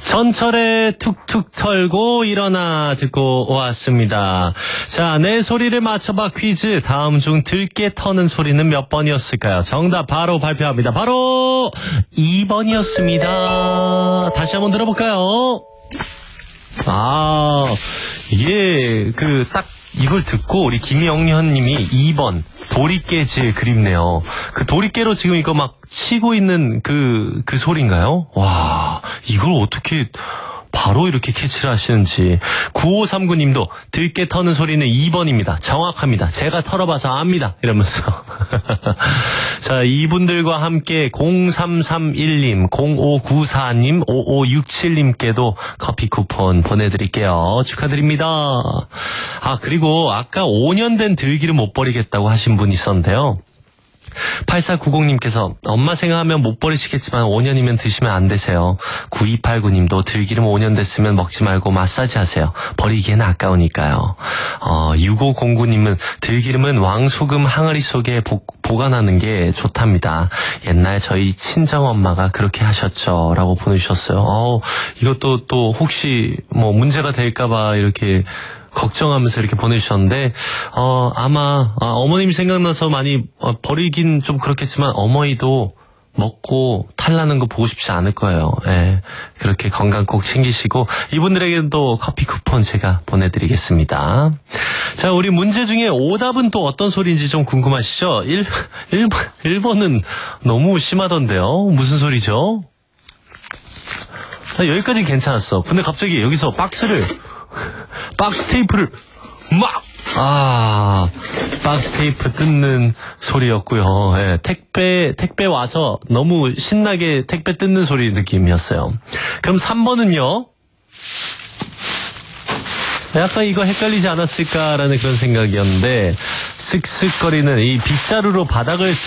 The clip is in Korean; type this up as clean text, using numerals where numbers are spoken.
전철에 툭툭 털고 일어나 듣고 왔습니다. 자, 내 소리를 맞춰봐 퀴즈. 다음 중 들깨 터는 소리는 몇 번이었을까요? 정답 바로 발표합니다. 바로 2번이었습니다. 다시 한번 들어볼까요? 이게 딱 이걸 듣고 우리 김영현 님이 2번 도리깨질 그립네요. 그 도리깨로 지금 이거 막 치고 있는 그 소리인가요? 와, 이걸 어떻게 바로 이렇게 캐치를 하시는지. 9539님도 들깨 터는 소리는 2번입니다. 정확합니다. 제가 털어봐서 압니다. 이러면서. 자, 이분들과 함께 0331님, 0594님, 5567님께도 커피 쿠폰 보내드릴게요. 축하드립니다. 그리고 아까 5년 된 들기를 못 버리겠다고 하신 분이 있었는데요. 8490님께서 엄마 생각하면 못 버리시겠지만 5년이면 드시면 안 되세요. 9289님도 들기름 5년 됐으면 먹지 말고 마사지 하세요. 버리기에는 아까우니까요. 6509님은 들기름은 왕소금 항아리 속에 보관하는 게 좋답니다. 옛날 저희 친정엄마가 그렇게 하셨죠. 라고 보내주셨어요. 이것도 또 혹시 뭐 문제가 될까봐 이렇게 걱정하면서 이렇게 보내주셨는데, 아마, 어머님이 생각나서 많이 버리긴 좀 그렇겠지만, 어머니도 먹고 탈나는 거 보고 싶지 않을 거예요. 예. 그렇게 건강 꼭 챙기시고, 이분들에게도 커피 쿠폰 제가 보내드리겠습니다. 자, 우리 문제 중에 오답은 또 어떤 소리인지 좀 궁금하시죠? 1번은 너무 심하던데요. 무슨 소리죠? 여기까지 괜찮았어. 근데 갑자기 여기서 박스 테이프를 박스 테이프 뜯는 소리였고요. 예, 택배 와서 너무 신나게 택배 뜯는 소리 느낌이었어요. 그럼 3번은요? 약간 이거 헷갈리지 않았을까라는 그런 생각이었는데, 슥슥거리는 이 빗자루로 바닥을